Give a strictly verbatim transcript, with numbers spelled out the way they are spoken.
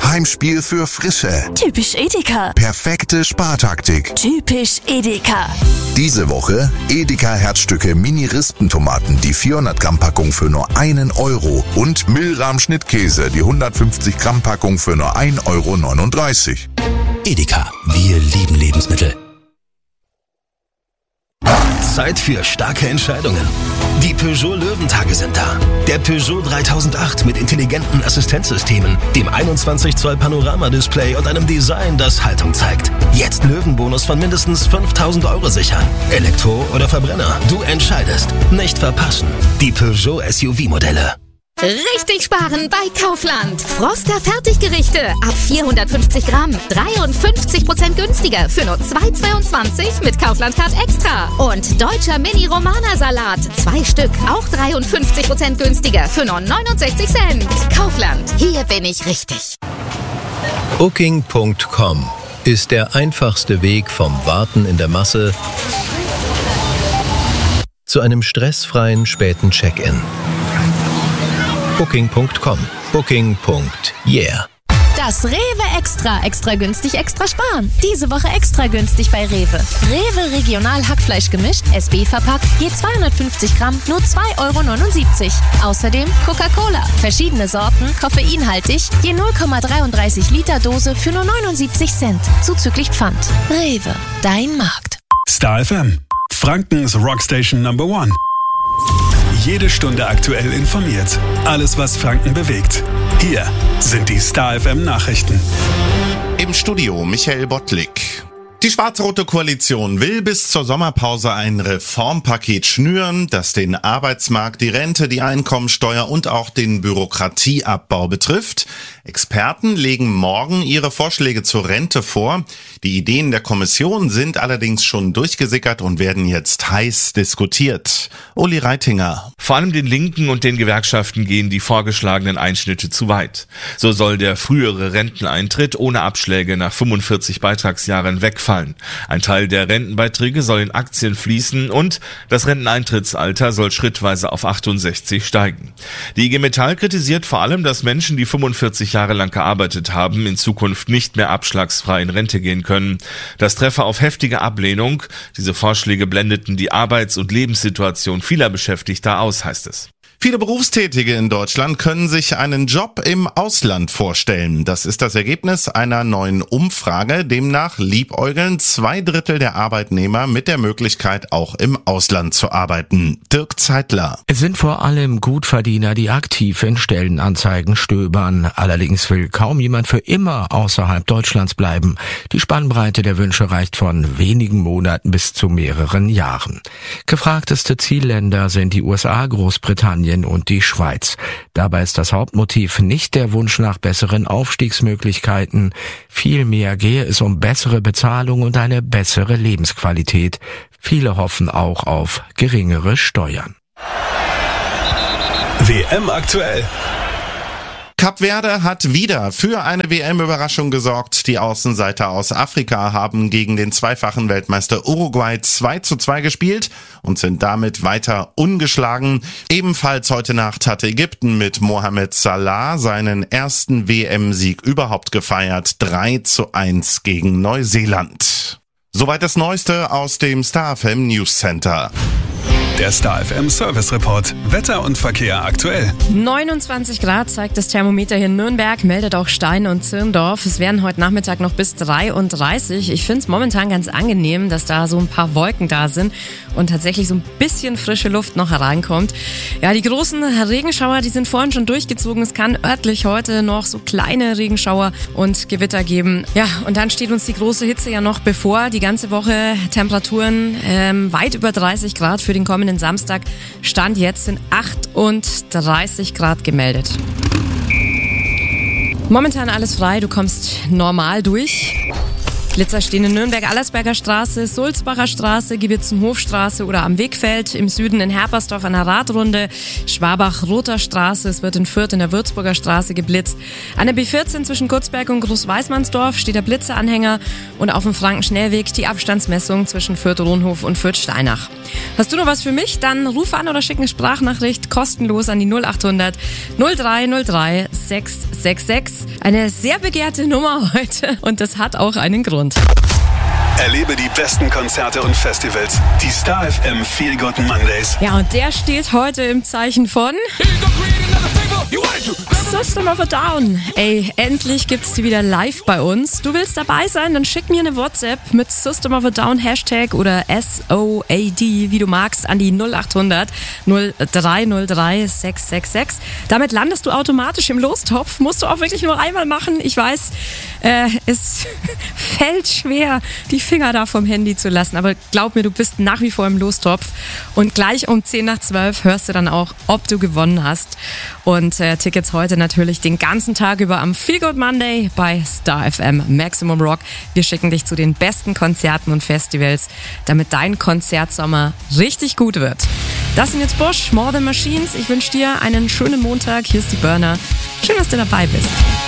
Heimspiel für Frische. Typisch Edeka. Perfekte Spartaktik. Typisch Edeka. Diese Woche Edeka Herzstücke Mini-Rispentomaten, die vierhundert Gramm Packung für nur einen Euro und Milram Schnittkäse, die hundertfünfzig Gramm Packung für nur ein Euro neununddreißig. Edeka, wir lieben Lebensmittel. Zeit für starke Entscheidungen. Die Peugeot Löwentage sind da. Der Peugeot dreitausendacht mit intelligenten Assistenzsystemen, dem einundzwanzig Zoll Panoramadisplay und einem Design, das Haltung zeigt. Jetzt Löwenbonus von mindestens fünftausend Euro sichern. Elektro oder Verbrenner, du entscheidest. Nicht verpassen. Die Peugeot S U V-Modelle. Richtig sparen bei Kaufland. Froster Fertiggerichte ab vierhundertfünfzig Gramm. dreiundfünfzig Prozent günstiger für nur zwei Euro zweiundzwanzig mit Kaufland Card Extra. Und deutscher Mini-Romana-Salat. Zwei Stück, auch dreiundfünfzig Prozent günstiger für nur neunundsechzig Cent. Kaufland, hier bin ich richtig. Booking Punkt com ist der einfachste Weg vom Warten in der Masse zu einem stressfreien späten Check-in. Booking Punkt com. Booking. Yeah. Das Rewe Extra. Extra günstig, extra sparen. Diese Woche extra günstig bei Rewe. Rewe Regional Hackfleisch gemischt, S B verpackt, je zweihundertfünfzig Gramm, nur zwei Euro neunundsiebzig. Außerdem Coca-Cola. Verschiedene Sorten, koffeinhaltig, je null Komma dreiunddreißig Liter Dose für nur neunundsiebzig Cent. Zuzüglich Pfand. Rewe, dein Markt. Star F M. Frankens Rockstation Number One. Jede Stunde aktuell informiert. Alles, was Franken bewegt. Hier sind die Star F M Nachrichten. Im Studio Michael Bottlik. Die schwarz-rote Koalition will bis zur Sommerpause ein Reformpaket schnüren, das den Arbeitsmarkt, die Rente, die Einkommensteuer und auch den Bürokratieabbau betrifft. Experten legen morgen ihre Vorschläge zur Rente vor. Die Ideen der Kommission sind allerdings schon durchgesickert und werden jetzt heiß diskutiert. Uli Reitinger. Vor allem den Linken und den Gewerkschaften gehen die vorgeschlagenen Einschnitte zu weit. So soll der frühere Renteneintritt ohne Abschläge nach fünfundvierzig Beitragsjahren wegfallen. Ein Teil der Rentenbeiträge soll in Aktien fließen und das Renteneintrittsalter soll schrittweise auf achtundsechzig steigen. Die I G Metall kritisiert vor allem, dass Menschen, die fünfundvierzig Jahre lang gearbeitet haben, in Zukunft nicht mehr abschlagsfrei in Rente gehen können. Das treffe auf heftige Ablehnung. Diese Vorschläge blendeten die Arbeits- und Lebenssituation vieler Beschäftigter aus, heißt es. Viele Berufstätige in Deutschland können sich einen Job im Ausland vorstellen. Das ist das Ergebnis einer neuen Umfrage. Demnach liebäugeln zwei Drittel der Arbeitnehmer mit der Möglichkeit, auch im Ausland zu arbeiten. Dirk Zeitler. Es sind vor allem Gutverdiener, die aktiv in Stellenanzeigen stöbern. Allerdings will kaum jemand für immer außerhalb Deutschlands bleiben. Die Spannbreite der Wünsche reicht von wenigen Monaten bis zu mehreren Jahren. Gefragteste Zielländer sind die U S A, Großbritannien und die Schweiz. Dabei ist das Hauptmotiv nicht der Wunsch nach besseren Aufstiegsmöglichkeiten. Vielmehr gehe es um bessere Bezahlung und eine bessere Lebensqualität. Viele hoffen auch auf geringere Steuern. W M aktuell. Kap Verde hat wieder für eine W M-Überraschung gesorgt. Die Außenseiter aus Afrika haben gegen den zweifachen Weltmeister Uruguay zwei zu zwei gespielt und sind damit weiter ungeschlagen. Ebenfalls heute Nacht hatte Ägypten mit Mohamed Salah seinen ersten W M-Sieg überhaupt gefeiert. drei zu eins gegen Neuseeland. Soweit das Neueste aus dem Star F M News Center. Der Star F M Service Report. Wetter und Verkehr aktuell. neunundzwanzig Grad zeigt das Thermometer hier in Nürnberg, meldet auch Stein und Zirndorf. Es werden heute Nachmittag noch bis dreiunddreißig. Ich finde es momentan ganz angenehm, dass da so ein paar Wolken da sind und tatsächlich so ein bisschen frische Luft noch hereinkommt. Ja, die großen Regenschauer, die sind vorhin schon durchgezogen. Es kann örtlich heute noch so kleine Regenschauer und Gewitter geben. Ja, und dann steht uns die große Hitze ja noch bevor. Die ganze Woche Temperaturen ähm, weit über dreißig Grad für den kommenden Samstag. Stand jetzt sind achtunddreißig Grad gemeldet. Momentan alles frei, du kommst normal durch. Blitzer stehen in Nürnberg, Allersberger Straße, Sulzbacher Straße, Gebitzenhofstraße oder am Wegfeld. Im Süden in Herpersdorf an der Radrunde, Schwabach, Roter Straße. Es wird in Fürth in der Würzburger Straße geblitzt. An der B vierzehn zwischen Kurzberg und Großweißmannsdorf steht der Blitzeranhänger und auf dem Frankenschnellweg die Abstandsmessung zwischen Fürth-Rohnhof und Fürth-Steinach. Hast du noch was für mich? Dann ruf an oder schick eine Sprachnachricht kostenlos an die null achthundert null drei null drei sechs sechs sechs. Eine sehr begehrte Nummer heute und das hat auch einen Grund. Erlebe die besten Konzerte und Festivals. Die Star F M Feel Good Mondays. Ja, und der steht heute im Zeichen von System of a Down. Ey, endlich gibt's die wieder live bei uns. Du willst dabei sein? Dann schick mir eine WhatsApp mit System of a Down Hashtag oder S O A D, wie du magst, an die null achthundert null drei null drei sechs sechs sechs. Damit landest du automatisch im Lostopf. Musst du auch wirklich nur einmal machen. Ich weiß, äh, es fällt schwer, die Finger da vom Handy zu lassen. Aber glaub mir, du bist nach wie vor im Lostopf. Und gleich um zehn nach zwölf hörst du dann auch, ob du gewonnen hast. Und äh, Tickets heute natürlich den ganzen Tag über am Feel Good Monday bei Star F M Maximum Rock. Wir schicken dich zu den besten Konzerten und Festivals, damit dein Konzertsommer richtig gut wird. Das sind jetzt Bosch, More Than Machines. Ich wünsche dir einen schönen Montag. Hier ist die Burner. Schön, dass du dabei bist.